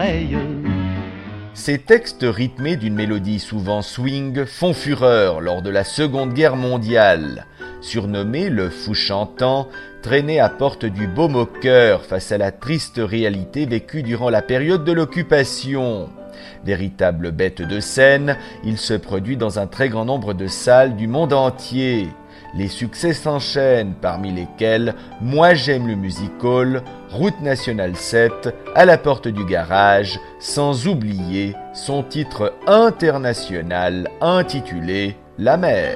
l'oreille. Ces textes rythmés d'une mélodie souvent swing font fureur lors de la Seconde Guerre mondiale. Surnommé le fou chantant, traîné à porte du baume au cœur face à la triste réalité vécue durant la période de l'occupation. Véritable bête de scène, il se produit dans un très grand nombre de salles du monde entier. Les succès s'enchaînent, parmi lesquels Moi j'aime le music hall, Route nationale 7, À la porte du garage, sans oublier son titre international intitulé La mer.